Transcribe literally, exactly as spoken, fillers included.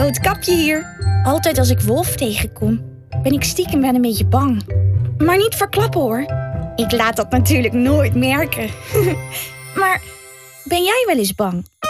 Roodkapje hier. Altijd als ik Wolf tegenkom, ben ik stiekem wel een beetje bang. Maar niet verklappen hoor. Ik laat dat natuurlijk nooit merken. Maar ben jij wel eens bang?